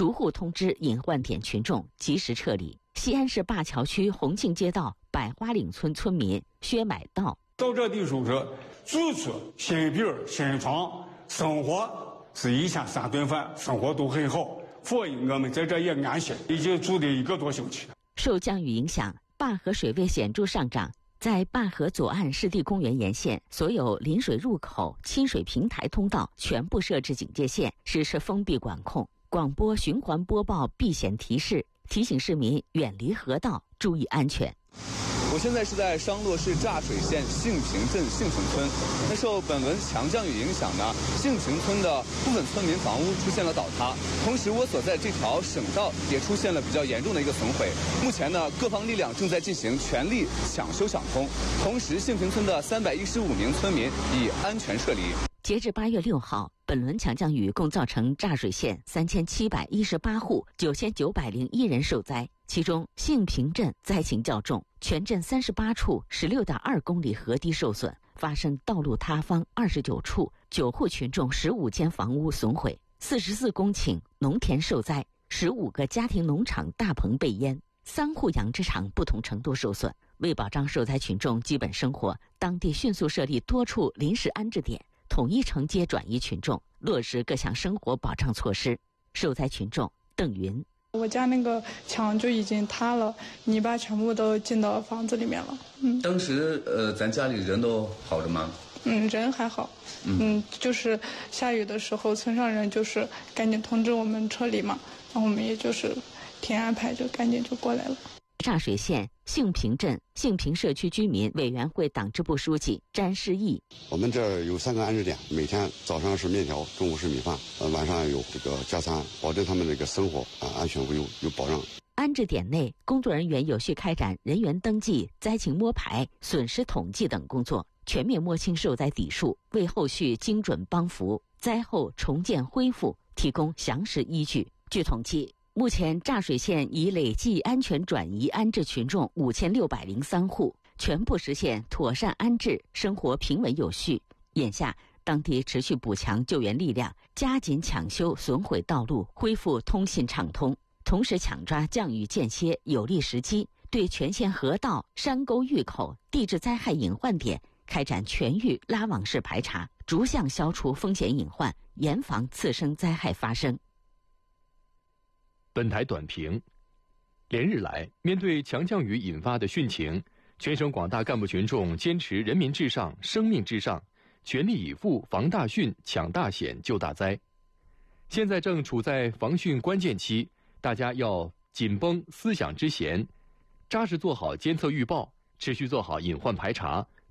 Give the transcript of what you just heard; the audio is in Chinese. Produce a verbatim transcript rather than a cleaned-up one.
逐户通知隐患点群众及时撤离。西安市灞桥区红庆街道百花岭村村民薛买道到这地方是住处、新病、新床，生活是一天三顿饭，生活都很好，所以我们在这也安心，已经住了一个多星期了。 受降雨影响，灞河水位显著上涨，在灞河左岸湿地公园沿线所有临水入口、亲水平台通道全部设置警戒线，实施封闭管控，广播循环播报避险提示，提醒市民远离河道，注意安全。 我现在是在商洛市柞水县杏平镇杏平村。那受本轮强降雨影响呢，杏平村的部分村民房屋出现了倒塌，同时我所在这条省道也出现了比较严重的一个损毁。目前呢，各方力量正在进行全力抢修抢通，同时杏平村的三百一十五名村民已安全撤离。 截至八月六号，本轮强降雨共造成柞水县三千七百一十八户九千九百零一人受灾，其中杏平镇灾情较重，全镇三十八处十六点二公里河堤受损，发生道路塌方二十九处，九户群众十五间房屋损毁，四十四公顷农田受灾，十五个家庭农场大棚被淹，三户养殖场不同程度受损。为保障受灾群众基本生活，当地迅速设立多处临时安置点，统一承接转移群众，落实各项生活保障措施。受灾群众邓云： 我家那个墙就已经塌了，泥巴全部都进到房子里面了。嗯， 当时呃，咱家里人都好着吗？ 嗯，人还好。嗯, 嗯，就是下雨的时候，村上人就是赶紧通知我们撤离嘛，然后我们也就是听安排，就赶紧就过来了。 柞水县杏平镇杏平社区居民委员会党支部书记詹世义： 我们这儿有三个安置点，每天早上是面条，中午是米饭，呃，晚上有这个加餐，保证他们这个生活啊安全无忧，有保障。 安置点内，工作人员有序开展人员登记、灾情摸排、损失统计等工作，全面摸清受灾底数，为后续精准帮扶、灾后重建恢复提供详实依据。据统计，目前柞水县已累计安全转移安置群众五千六百零三户，全部实现妥善安置，生活平稳有序。眼下，当地持续补强救援力量，加紧抢修损毁道路，恢复通信畅通，同时抢抓降雨间歇有利时机，对全县河道、山沟峪口、地质灾害隐患点开展全域拉网式排查，逐项消除风险隐患，严防次生灾害发生。 本台短评：连日来，面对强降雨引发的汛情，全省广大干部群众坚持人民至上、生命至上，全力以赴防大汛、抢大险、救大灾。现在正处在防汛关键期，大家要紧绷思想之弦，扎实做好监测预报，持续做好隐患排查，